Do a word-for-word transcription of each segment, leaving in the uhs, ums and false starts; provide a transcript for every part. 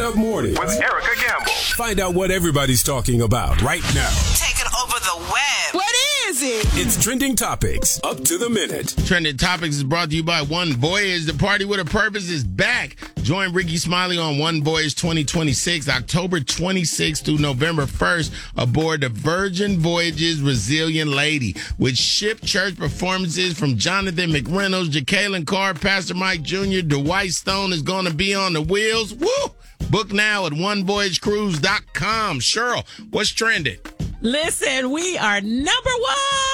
Up Mornings with Erica Gamble. Find out what everybody's talking about right now. Taking over the web. What is it? It's Trending Topics, up to the minute. Trending Topics is brought to you by One Voyage. The Party with a Purpose is back. Join Ricky Smiley on One Voyage twenty twenty-six, October twenty-sixth through November first, aboard the Virgin Voyages Resilient Lady, with ship church performances from Jonathan McReynolds, Jacqueline Carr, Pastor Mike Junior Dwight Stone is going to be on the wheels. Woo! Book now at one voyage cruise dot com. Cheryl, what's trending? Listen, we are number one.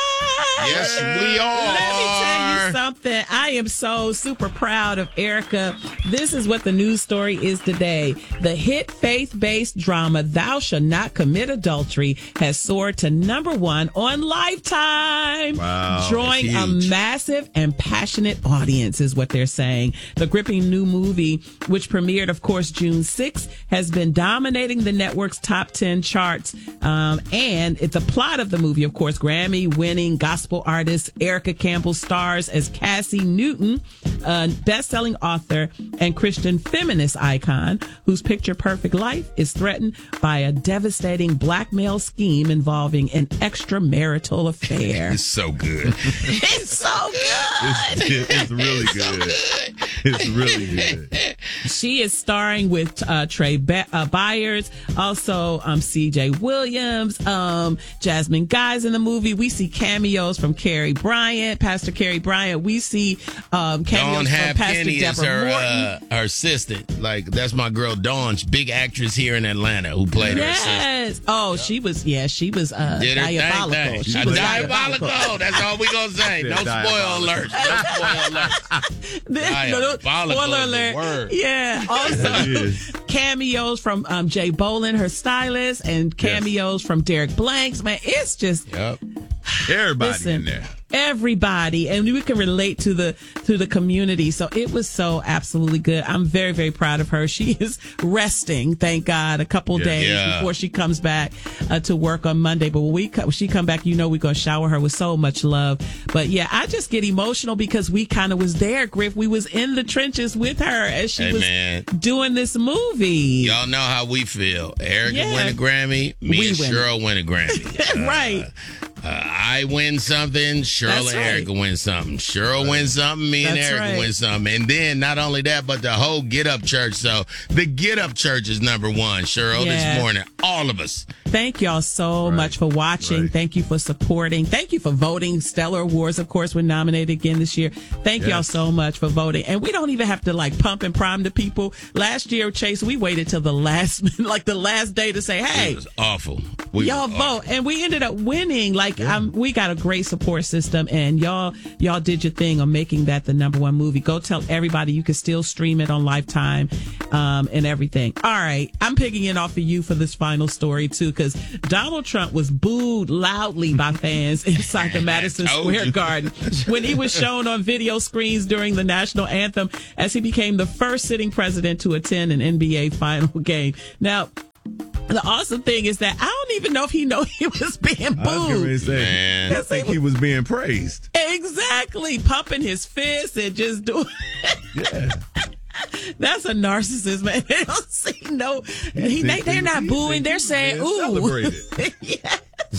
Yes, we are. Let me tell you something. I am so super proud of Erica. This is what the news story is today. The hit faith-based drama Thou Shalt Not Commit Adultery has soared to number one on Lifetime, wow, drawing a massive and passionate audience, is what they're saying. The gripping new movie, which premiered, of course, June sixth, has been dominating the network's top ten charts. Um, and it's a plot of the movie, of course. Grammy-winning gospel artist Erica Campbell stars as Cassie Newton, a best-selling author and Christian feminist icon whose picture-perfect life is threatened by a devastating blackmail scheme involving an extramarital affair. It's so good. It's so good. It's, it's really good. It's really good. She is starring with uh, Trey Be- uh, Byers, also um, C J Williams, um, Jasmine Guy's in the movie. We see cameos from Carrie Bryant, Pastor Carrie Bryant. We see um, cameos Dawn from Hap Pastor Penny is Deborah her, Morton. uh, her assistant. Like, that's my girl Dawn, big actress here in Atlanta who played her assistant. Yes. Oh, yep. she was, yeah, she was uh, Did her diabolical. thing, thing. She Uh, was diabolical. diabolical. That's all we going to say. No spoil alert. No spoil alert. Diabolical Spoiler is the alert. word. Yeah. Also, cameos from um, Jay Bolin, her stylist, and cameos yes. from Derek Blanks. Man, it's just yep. everybody listen, in there. Everybody, and we can relate to the to the community. So it was so absolutely good. I'm very, very proud of her. She is resting, thank God, a couple yeah, days yeah. before she comes back uh, to work on Monday. But when we when she come back, you know we're gonna shower her with so much love. But yeah, I just get emotional because we kind of was there, Griff. We was in the trenches with her as she hey, was man. doing this movie. Y'all know how we feel. Erica Yeah. win a Grammy, me We and win. Cheryl win a Grammy. Right. Uh, uh, I win something, Cheryl That's and right. Erica win something. Cheryl Right. wins something, me and That's Erica right. win something. And then not only that, but the whole Get Up Church. So the Get Up Church is number one, Cheryl, Yeah. this morning. All of us. Thank y'all so Right. much for watching. Right. Thank you for supporting. Thank you for voting. Stellar Awards, of course, were nominated again this year. Thank Yes. y'all so much for voting. And we don't even have to like pump and prime the people. Last year, Chase, we waited till the last, like the last day to say, hey, It was awful. We y'all were vote. awful. And we ended up winning. Like, um, we got a great support system, and y'all, y'all did your thing on making that the number one movie. Go tell everybody you can still stream it on Lifetime, um, and everything. All right. I'm picking it off of you for this final story too, because Donald Trump was booed loudly by fans inside the Madison Told Square you. Garden when he was shown on video screens during the national anthem as he became the first sitting president to attend an N B A final game. Now, the awesome thing is that I don't even know if he know he was being booed. I was going to say, Man. I think he was being praised. Exactly. Pumping his fists and just doing Yeah. That's a narcissist, man. They don't see no. He, they, they're not booing. They're saying, ooh. Celebrated. Yes.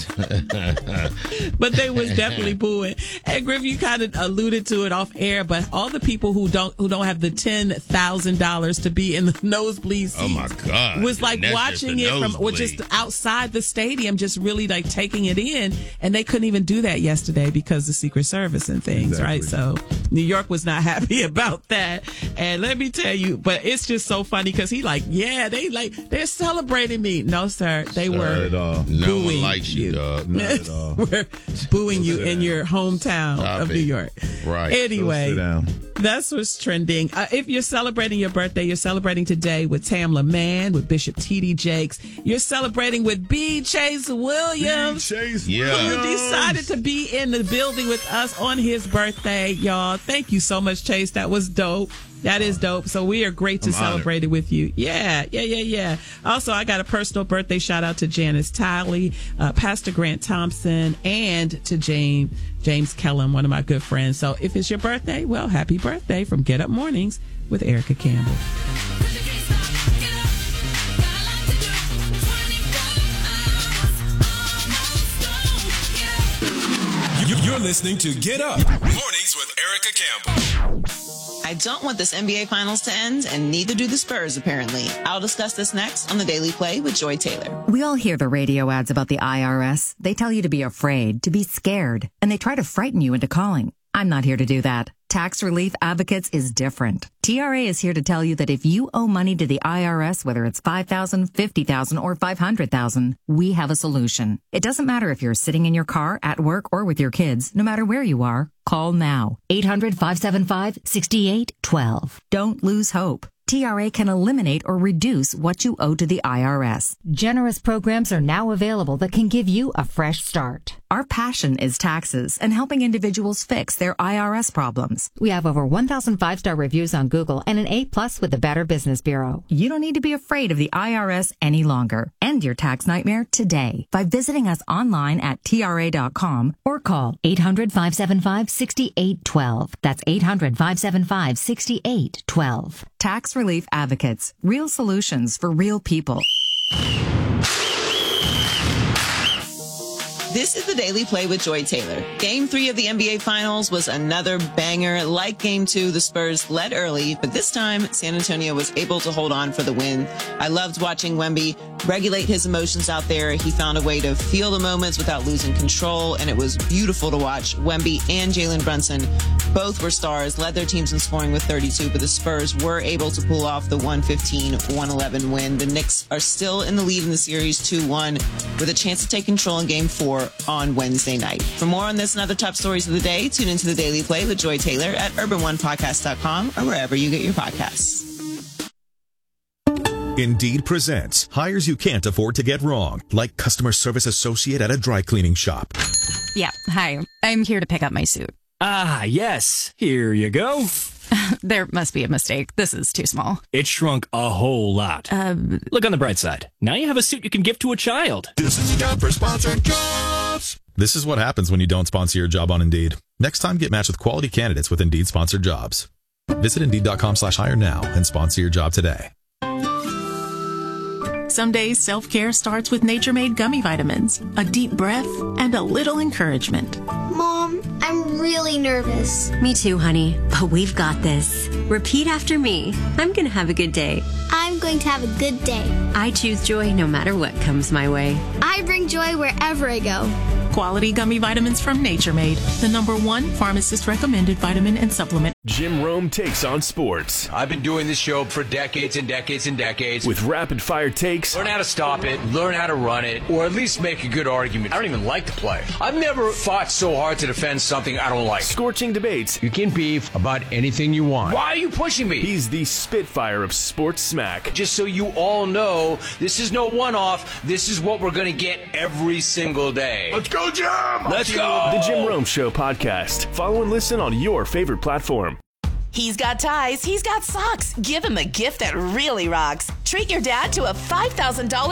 But they was definitely booing. And Griff, you kind of alluded to it off air, but all the people who don't who don't have the ten thousand dollars to be in the nosebleed seats Oh, my God. was like And that's watching just it the from or just nosebleed. outside the stadium, just really like taking it in. And they couldn't even do that yesterday because of Secret Service and things, Exactly. right? So New York was not happy about that. And let me tell you, but it's just so funny because he like, yeah, they like they're celebrating me. No, sir, they Not were at all. No booing one likes you, dog. Not at all. we're booing you in your hometown Stop of it. New York. Right. Anyway, Sit down. that's what's trending. Uh, if you're celebrating your birthday, you're celebrating today with Tamla Mann, with Bishop T D Jakes. You're celebrating with B. Chase Williams. Chase Yeah. Who Williams. decided to be in the building with us on his birthday, y'all. Thank you so much, Chase. That was dope. That is dope. So we are great to I'm celebrate it with you. Yeah, yeah, yeah, yeah. Also, I got a personal birthday shout out to Janice Tiley, uh, Pastor Grant Thompson, and to James James Kellum, one of my good friends. So if it's your birthday, well, happy birthday from Get Up Mornings with Erica Campbell. You're listening to Get Up. Mornings with Erica Campbell. I don't want this N B A Finals to end, and neither do the Spurs, apparently. I'll discuss this next on The Daily Play with Joy Taylor. We all hear the radio ads about the I R S. They tell you to be afraid, to be scared, and they try to frighten you into calling. I'm not here to do that. Tax Relief Advocates is different. T R A is here to tell you that if you owe money to the I R S, whether it's five thousand dollars, fifty thousand dollars, or five hundred thousand dollars, we have a solution. It doesn't matter if you're sitting in your car, at work, or with your kids. No matter where you are, call now. eight hundred, five seven five, six eight one two. Don't lose hope. T R A can eliminate or reduce what you owe to the I R S. Generous programs are now available that can give you a fresh start. Our passion is taxes and helping individuals fix their I R S problems. We have over one thousand five-star reviews on Google and an A plus with the Better Business Bureau. You don't need to be afraid of the I R S any longer. End your tax nightmare today by visiting us online at T R A dot com or call eight hundred, five seven five, six eight one two. That's eight hundred, five seven five, six eight one two. Tax Relief Advocates. Real solutions for real people. This is The Daily Play with Joy Taylor. Game three of the N B A Finals was another banger. Like game two, the Spurs led early, but this time San Antonio was able to hold on for the win. I loved watching Wemby regulate his emotions out there. He found a way to feel the moments without losing control, and it was beautiful to watch. Wemby and Jalen Brunson both were stars, led their teams in scoring with thirty-two, but the Spurs were able to pull off the one fifteen, one eleven win. The Knicks are still in the lead in the series two one with a chance to take control in game four on Wednesday night. For more on this and other top stories of the day, tune into The Daily Play with Joy Taylor at urban one podcast dot com or wherever you get your podcasts. Indeed presents hires you can't afford to get wrong, like customer service associate at a dry cleaning shop. Yeah, hi. I'm here to pick up my suit. Ah, yes. Here you go. There must be a mistake. This is too small. It shrunk a whole lot. Um, Look on the bright side. Now you have a suit you can give to a child. This is time for sponsored jobs. This is what happens when you don't sponsor your job on Indeed. Next time, get matched with quality candidates with Indeed sponsored jobs. Visit Indeed.com slash hire now and sponsor your job today. Some days self-care starts with Nature Made gummy vitamins, a deep breath, and a little encouragement. Mom, I'm really nervous. Me too, honey, but we've got this. Repeat after me. I'm going to have a good day. I'm going to have a good day. I choose joy no matter what comes my way. I bring joy wherever I go. Quality gummy vitamins from Nature Made, the number one pharmacist recommended vitamin and supplement. Jim Rome takes on sports. I've been doing this show for decades and decades and decades. With rapid fire takes. Learn how to stop it, learn how to run it, or at least make a good argument. I don't even like to play. I've never fought so hard to defend something I don't like. Scorching debates. You can beef about anything you want. Why are you pushing me? He's the Spitfire of sports smack. Just so you all know, this is no one-off. This is what we're going to get every single day. Let's go, Jim! Let's go! The Jim Rome Show podcast. Follow and listen on your favorite platform. He's got ties. He's got socks. Give him a gift that really rocks. Treat your dad to a five thousand dollars